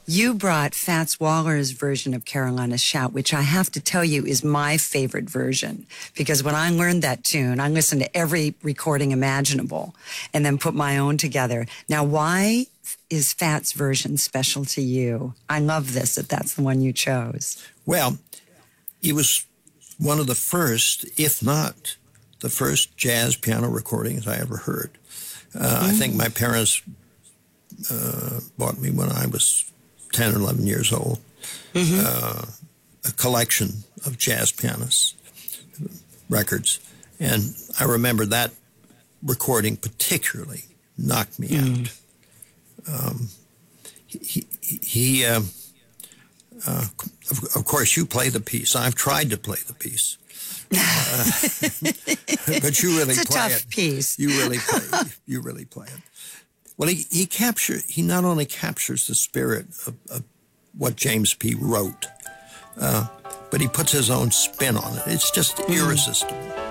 You brought Fats Waller's version of Carolina Shout, which I have to tell you is my favorite version, because when I learned that tune, I listened to every recording imaginable and then put my own together. Now, why is Fats' version special to you? I love this, that that's the one you chose. Well, he was one of the first, if not the first, jazz piano recordings I ever heard. I think my parents bought me when I was 10 or 11 years old, a collection of jazz pianists records. And I remember that recording particularly knocked me out. Of course, you play the piece. I've tried to play the piece. But you really it's a play tough it. Piece. You really play it. Well, he not only captures the spirit of what James P. wrote, but he puts his own spin on it. It's just irresistible.